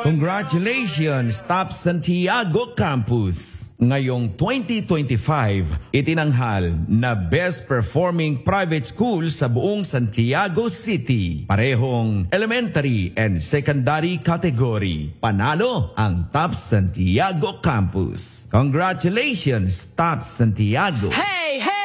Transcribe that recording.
Congratulations, Top Santiago Campus! Ngayong 2025, itinanghal na Best Performing Private School sa buong Santiago City. Parehong elementary and secondary category. Panalo ang Top Santiago Campus. Congratulations, Top Santiago! Hey, hey!